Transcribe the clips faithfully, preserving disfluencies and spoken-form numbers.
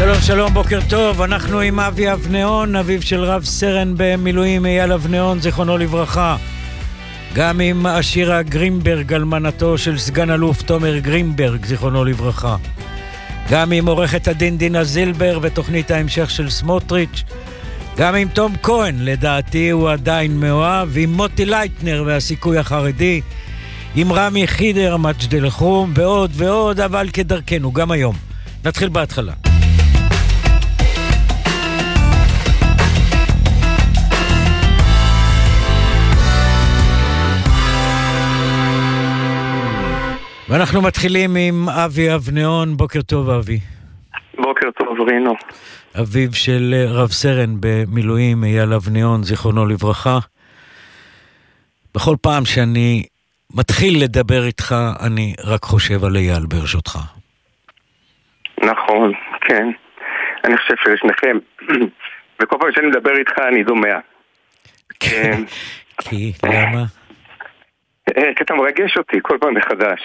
שלום שלום, בוקר טוב. אנחנו עם אבי אבנאון, אביו של רב סרן במילואים אייל אבנאון, זיכרונו לברכה. גם עם אשירה גרינברג, אלמנתו של סגן אלוף תומר גרינברג, זיכרונו לברכה. גם עם עורכת הדין דינה זילבר ותוכנית ההמשך של סמוטריץ'. גם עם תום כהן, לדעתי הוא עדיין מאוהב, עם מוטי לייטנר והסיכוי החרדי, עם רמי חידר, מג'דל חום, ועוד ועוד, אבל כדרכנו, גם היום. נתחיל בהתחלה. ואנחנו מתחילים עם אבי אבנאון. בוקר טוב אבי. בוקר טוב רינו. אביו של רב סרן במילואים אייל אבנאון, זיכרונו לברכה. בכל פעם שאני מתחיל לדבר איתך אני רק חושב על אייל, ברשותך. נכון, כן. אני חושב שלשניכם, וכל פעם שאני מדבר איתך אני דומע. כי, למה? כי אתה מרגש אותי כל פעם מחדש.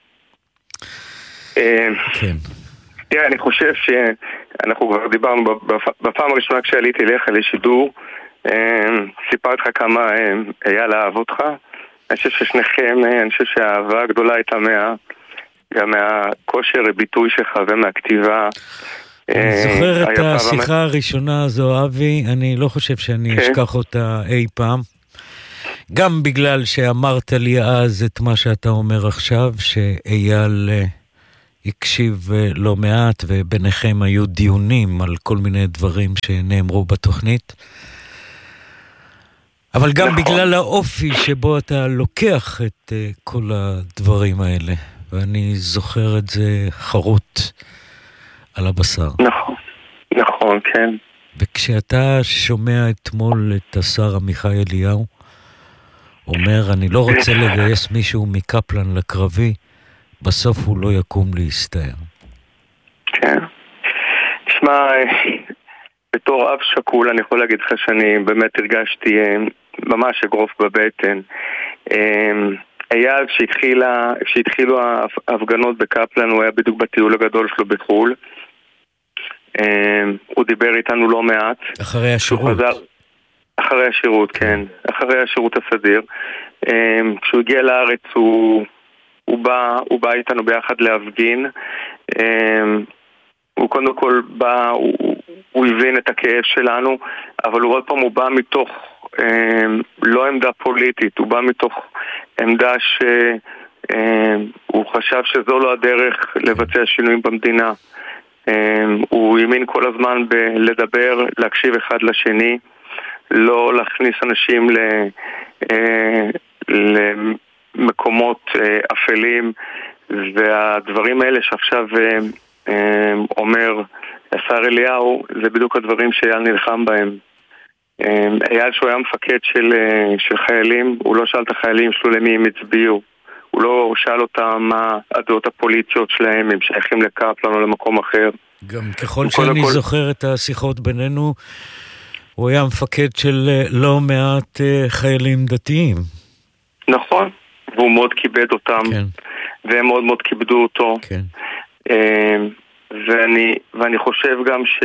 כן. תראה, אני חושב שאנחנו כבר דיברנו בפעם הראשונה כשעליתי אליך לשידור, סיפרתי לך כמה אייל אהב אותך. אני חושב ששניכם, אני חושב שהאהבה הגדולה הייתה מה, גם מהכושר הביטוי שלך ומהכתיבה. אני זוכר את השיחה הראשונה הזו, אבי, אני לא חושב שאני אשכח אותה אי פעם. גם בגלל שאמרת לי אז את מה שאתה אומר עכשיו, שאייל הקשיב לא מעט, וביניכם היו דיונים על כל מיני דברים שנאמרו בתוכנית. אבל גם נכון. בגלל האופי שבו אתה לוקח את uh, כל הדברים האלה, ואני זוכר את זה חרוט על הבשר. נכון, נכון, כן. וכשאתה שומע אתמול את השר עמיחי אליהו, אומר, אני לא רוצה לגייס מישהו מקפלן לקרבי, בסוף הוא לא יקום להסתער. כן. תשמע, בתור אב שקול אני יכול להגיד לך שאני באמת הרגשתי ממש אגרוף בבטן. אייל, כשהתחילה, כשהתחילו ההפגנות בקפלן, הוא היה בדיוק בטיול הגדול שלו בחול. הוא דיבר איתנו לא מעט. אחרי השירות. אחרי השירות, כן. אחרי השירות הסדיר. כשהוא הגיע לארץ הוא, הוא בא, הוא בא איתנו ביחד להפגין. הוא קודם כל בא, הוא, הוא הבין את הכאב שלנו, אבל הוא עוד פעם הוא בא מתוך לא עמדה פוליטית, הוא בא מתוך עמדה שהוא חשב שזו לא הדרך לבצע שינויים במדינה. הוא האמין כל הזמן בלדבר, להקשיב אחד לשני, לא להכניס אנשים למקומות אפלים, והדברים האלה שעכשיו אומר השר אליהו, זה בדיוק הדברים שאייל נלחם בהם. אייל שהוא היה מפקד של, של חיילים, הוא לא שאל את החיילים שלו למי הם הצביעו, הוא לא שאל אותם מה הדעות הפוליטיות שלהם, הם שייכים לקפלן או למקום אחר. גם ככל שאני כל... זוכר את השיחות בינינו, הוא היה מפקד של לא מעט חיילים דתיים. נכון, והוא מאוד כיבד אותם, כן. והם מאוד מאוד כיבדו אותו. כן. ואני, ואני חושב גם ש...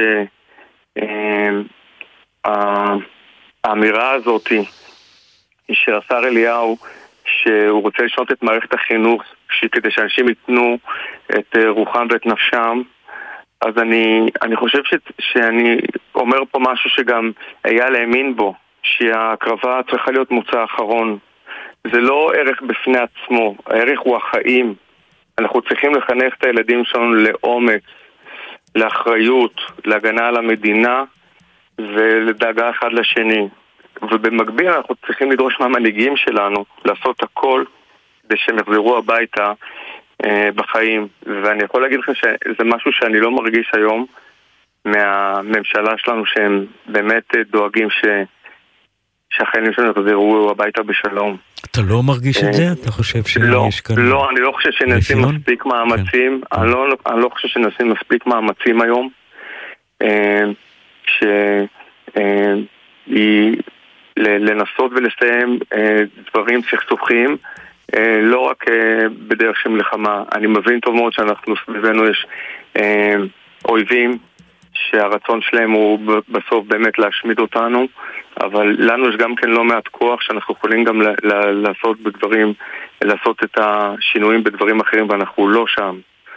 האמירה הזאת של השר אליהו שהוא רוצה לשנות את מערכת החינוך כדי שאנשים ייתנו את רוחם ואת נפשם, אז אני, אני חושב ש, שאני אומר פה משהו שגם אייל האמין בו, שההקרבה צריכה להיות מוצא האחרון. זה לא ערך בפני עצמו, הערך הוא החיים. אנחנו צריכים לחנך את הילדים שלנו לעומק, לאחריות, להגנה על המדינה ולדאגה אחד לשני. ובמקביל אנחנו צריכים לדרוש מהמנהיגים שלנו לעשות הכל כדי שהם יחזרו הביתה אה, בחיים. ואני יכול להגיד לך שזה משהו שאני לא מרגיש היום מהממשלה שלנו, שהם באמת דואגים ש... שהחיילים שלנו יחזרו הביתה בשלום. אתה לא מרגיש את זה? אתה חושב שיש לא, כאן... לא, אני לא חושב שנשים מספיק מאמצים. כן. אני, לא, אני לא חושב שנשים מספיק מאמצים היום. אה, ש... אה, היא... לנסות ולסיים דברים סכסוכים, לא רק בדרך של מלחמה. אני מבין טוב מאוד שאנחנו סביבנו יש אויבים שהרצון שלהם הוא בסוף באמת להשמיד אותנו, אבל לנו יש גם כן לא מעט כוח שאנחנו יכולים גם ל- ל- לעשות בדברים, לעשות את השינויים בדברים אחרים, ואנחנו לא שם.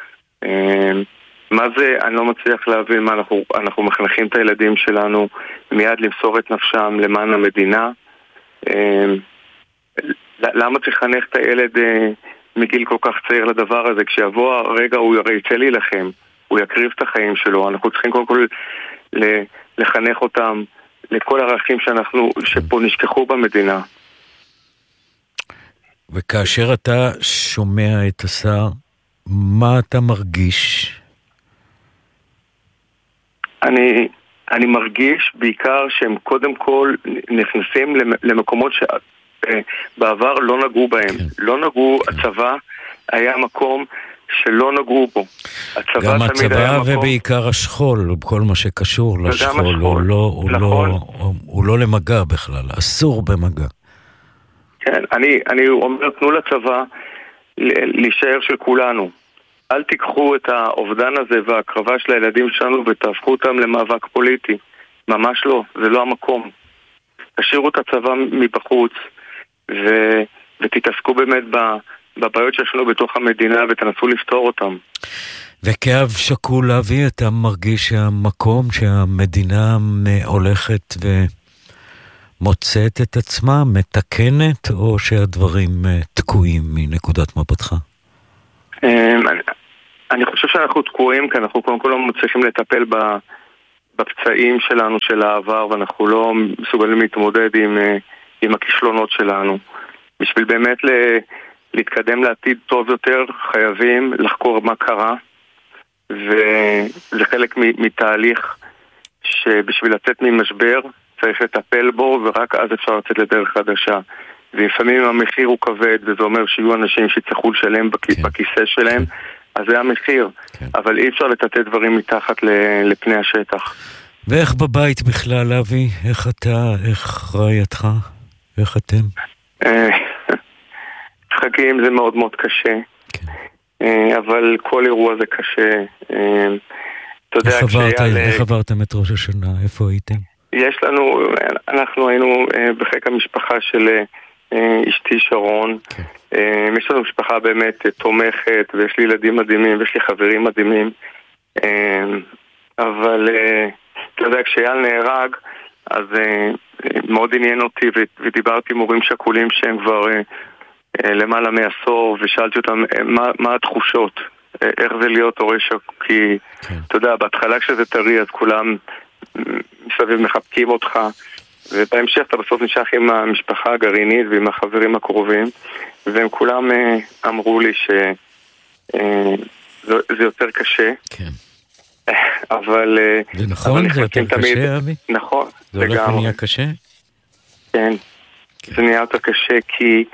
מה זה, אני לא מצליח להבין מה אנחנו, אנחנו מחנכים את הילדים שלנו מיד למסור את נפשם למען המדינה. למה צריך לחנך את הילד מגיל כל כך צעיר לדבר הזה? כשיבוא הרגע הוא הרי יצא להילחם, הוא יקריב את החיים שלו. אנחנו צריכים קודם כל לחנך אותם לכל הערכים שאנחנו, שפה נשכחו במדינה. וכאשר אתה שומע את השר, מה אתה מרגיש? אני, אני מרגיש בעיקר שהם קודם כל נכנסים למקומות שבעבר לא נגעו בהם. כן. לא נגעו, כן. הצבא היה מקום שלא נגעו בו. הצבא גם הצבא ובעיקר השכול, כל מה שקשור לשכול, הוא לא, הוא, לא, הוא לא למגע בכלל, אסור במגע. כן, אני, אני אומר, תנו לצבא להישאר של כולנו. אל תיקחו את האובדן הזה והקרבה של הילדים שלנו ותהפכו אותם למאבק פוליטי. ממש לא, זה לא המקום. תשאירו את הצבא מבחוץ ו... ותתעסקו באמת בבעיות שלנו בתוך המדינה ותנסו לפתור אותם. וכאב שקול להביא, אתה מרגיש שהמקום שהמדינה הולכת ומוצאת את עצמה, מתקנת, או שהדברים תקועים מנקודת מבטך? אני חושב שאנחנו תקועים, כי אנחנו קודם כל לא מצליחים לטפל בפצעים שלנו של העבר, ואנחנו לא מסוגלים להתמודד עם, עם הכישלונות שלנו. בשביל באמת להתקדם לעתיד טוב יותר, חייבים לחקור מה קרה, וזה חלק מתהליך שבשביל לצאת ממשבר צריך לטפל בו, ורק אז אפשר לצאת לדרך חדשה. ולפעמים המחיר הוא כבד, וזה אומר שיהיו אנשים שיצטרכו לשלם בכ... כן. בכיסא שלהם, כן. אז זה המחיר. כן. אבל אי אפשר לטאטא דברים מתחת לפני השטח. ואיך בבית בכלל, אבי? איך אתה, איך רעייתך? איך אתם? חגים זה מאוד מאוד קשה. כן. אבל כל אירוע זה קשה. אתה יודע, איך עברתם את ראש השנה? איפה הייתם? יש לנו, אנחנו היינו בחיק המשפחה של אשתי שרון. Okay. יש לנו משפחה באמת תומכת, ויש לי ילדים מדהימים, ויש לי חברים מדהימים. אבל אתה יודע, כשאייל נהרג, אז מאוד עניין אותי, ודיברתי עם הורים שכולים שהם כבר למעלה מעשור, ושאלתי אותם מה, מה התחושות, איך זה להיות הורה שכול, כי okay. אתה יודע, בהתחלה כשזה טרי, אז כולם מסביב מחבקים אותך, ובהמשך אתה בסוף נשאר עם המשפחה הגרעינית ועם החברים הקרובים, והם כולם אמרו לי שזה יותר קשה. כן. אבל... זה נכון? זה יותר קשה, אבי? נכון. זה הולך ונהיה קשה? כן. זה נהיה יותר קשה כי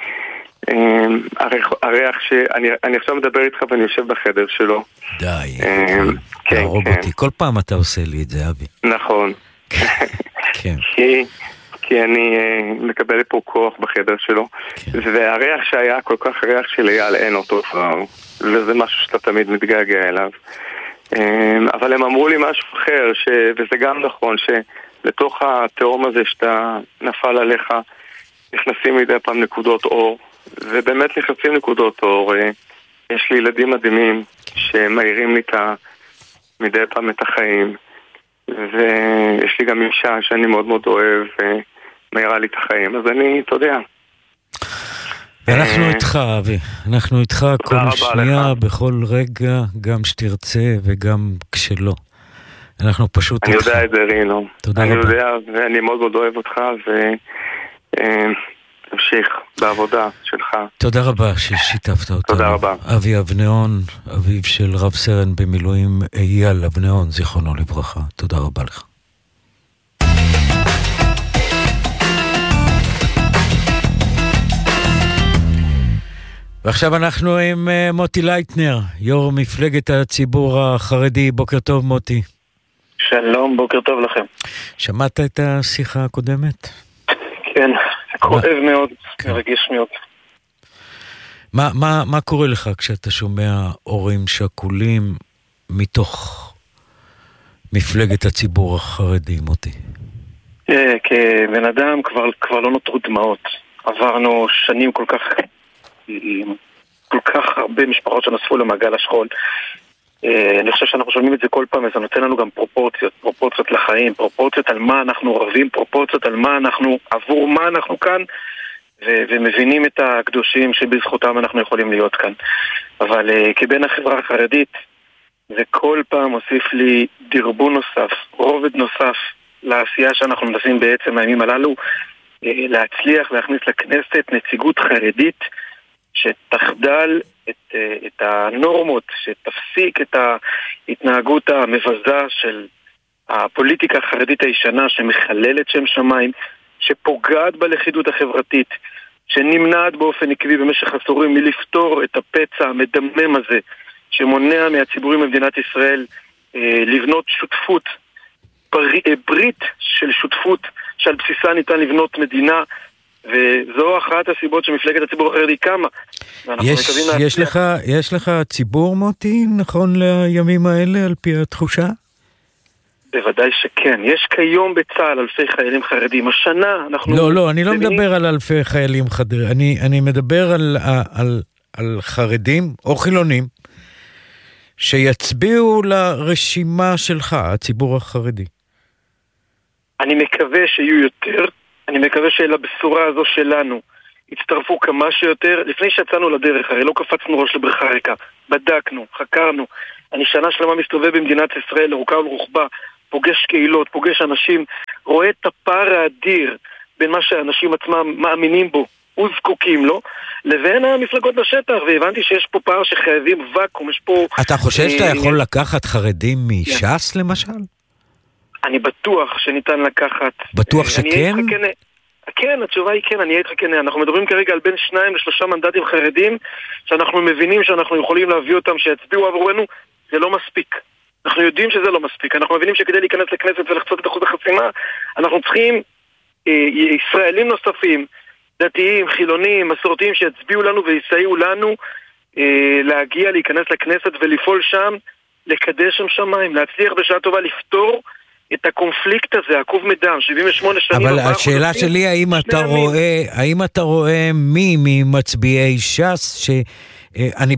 הריח ש... אני עכשיו מדבר איתך ואני יושב בחדר שלו. די. תהרוג אותי. כל פעם אתה עושה לי את זה, אבי. נכון. כן. כי, כי אני uh, מקבל פה כוח בחדר שלו, כן. והריח שהיה כל כך ריח של אייל אין אותו כבר, וזה משהו שאתה תמיד מתגעגע אליו. Um, אבל הם אמרו לי משהו אחר, ש... וזה גם נכון, שלתוך התאום הזה שאתה נפל עליך, נכנסים מדי פעם נקודות אור, ובאמת נכנסים נקודות אור. יש לי ילדים מדהימים שמאירים לי מדי פעם את החיים, ויש לי גם אישה שאני מאוד מאוד אוהב ומאירה לי את החיים, אז אני, אתה יודע. ואנחנו איתך, אבי, אנחנו איתך כל שנייה, בכל רגע, גם שתרצה וגם כשלא. אנחנו פשוט איתך. אני יודע את זה, רינו. תודה רבה. אני יודע, ואני מאוד מאוד אוהב אותך, ותמשיך בעבודה שלך. תודה רבה ששיתפת אותנו. תודה רבה. אבי אבנאון, אביו של רב סרן במילואים אייל אבנאון, זיכרונו לברכה. תודה רבה לך. ועכשיו אנחנו עם מוטי לייטנר, יו"ר מפלגת הציבור החרדי. בוקר טוב, מוטי. שלום, בוקר טוב לכם. שמעת את השיחה הקודמת? כן, כואב מאוד, מרגיש מאוד. מה, מה, מה קורה לך כשאתה שומע הורים שכולים מתוך מפלגת הציבור החרדי, מוטי? כבן אדם כבר, כבר לא נותרו דמעות. עברנו שנים כל כך, כל כך הרבה משפחות שנוספו למעגל השכול. אני חושב שאנחנו שומעים את זה כל פעם, וזה נותן לנו גם פרופורציות, פרופורציות לחיים, פרופורציות על מה אנחנו רבים, פרופורציות על מה אנחנו, עבור מה אנחנו כאן, ו- ומבינים את הקדושים שבזכותם אנחנו יכולים להיות כאן. אבל uh, כבן החברה החרדית, זה כל פעם מוסיף לי דרבון נוסף, רובד נוסף לעשייה שאנחנו מנסים בעצם הימים הללו, uh, להצליח להכניס לכנסת נציגות חרדית שתחדל את, uh, את הנורמות, שתפסיק את ההתנהגות המבזה של הפוליטיקה החרדית הישנה שמחללת שם שמיים, שפוגעת בלכידות החברתית, שנמנעת באופן עקבי במשך עשורים מלפתור את הפצע המדמם הזה, שמונע מהציבורים במדינת ישראל אה, לבנות שותפות, פר... אה, ברית של שותפות שעל בסיסה ניתן לבנות מדינה, וזו אחת הסיבות שמפלגת הציבור החרדי קמה. יש, יש, לך, יש לך ציבור, מוטי, נכון לימים האלה, על פי התחושה? בוודאי שכן. יש כיום בצה"ל אלפי חיילים חרדים. השנה אנחנו... לא, לא, אני לא מדבר על אלפי חיילים חרדים. אני, אני מדבר על, על, על חרדים או חילונים שיצביעו לרשימה שלך, הציבור החרדי. אני מקווה שיהיו יותר. אני מקווה שלבשורה הזו שלנו הצטרפו כמה שיותר. לפני שיצאנו לדרך, הרי לא קפצנו ראש לבריכה ריקה. בדקנו, חקרנו. אני שנה שלמה מסתובב במדינת ישראל, לרוקה ולרוחבה, פוגש קהילות, פוגש אנשים, רואה את הפער האדיר בין מה שאנשים עצמם מאמינים בו, וזקוקים לו, לבין המפלגות בשטח, והבנתי שיש פה פער שחייבים וקום, יש פה... אתה חושב שאתה יכול לקחת חרדים מש"ס למשל? אני בטוח שניתן לקחת... בטוח שכן? כן, התשובה היא כן, אני אהיה איתך כן. אנחנו מדברים כרגע על בין שניים לשלושה מנדטים חרדים, שאנחנו מבינים שאנחנו יכולים להביא אותם, שיצביעו עבורנו, זה לא מספיק. אנחנו יודעים שזה לא מספיק. אנחנו מבינים שכדי להיכנס לכנסת ולחצות את אחוז החסימה, אנחנו צריכים אה, ישראלים נוספים, דתיים, חילונים, מסורתיים, שיצביעו לנו ויסייעו לנו אה, להגיע, להיכנס לכנסת ולפעול שם, לקדש שם שמיים, להצליח בשעה טובה לפתור את הקונפליקט הזה, עקוב מדם, שבעים ושמונה שנים... אבל השאלה שלי, האם אתה רואה, האם אתה רואה מי ממצביעי ש"ס, שאני